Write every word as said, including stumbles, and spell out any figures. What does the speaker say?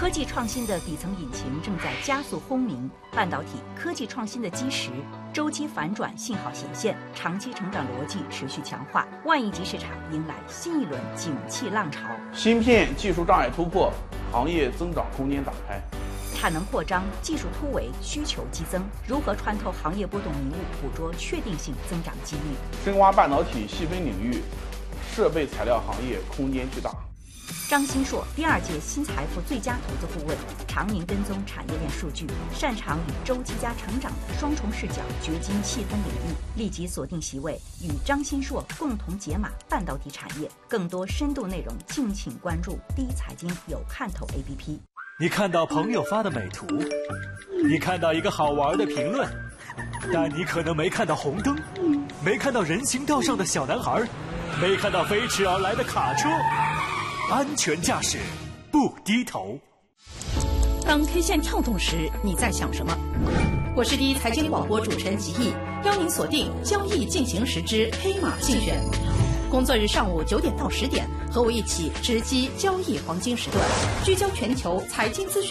科技创新的底层引擎正在加速轰鸣，半导体科技创新的基石周期反转信号显现，长期成长逻辑持续强化，万亿级市场迎来新一轮景气浪潮。 芯片技术障碍突破，行业增长空间打开。 产能扩张，技术突围，需求激增，如何穿透行业波动迷雾，捕捉确定性增长机遇？ 深挖半导体细分领域，设备材料行业空间巨大。 张新硕，第二届新财富最佳投资顾问，常年跟踪产业链数据，擅长以周期加成长的双重视角掘金细分领域。立即锁定席位，与张新硕共同解码半导体产业。更多深度内容，敬请关注第一财经有看头 A P P。 你看到朋友发的美图，你看到一个好玩的评论，但你可能没看到红灯，没看到人行道上的小男孩，没看到飞驰而来的卡车。安全驾驶，不低头。 当 K 线跳动时，你在想什么？我是第一财经广播主持人吉毅，邀您锁定交易进行时之黑马竞选。工作日上午九点到十点，和我一起直击交易黄金时段，聚焦全球财经资讯。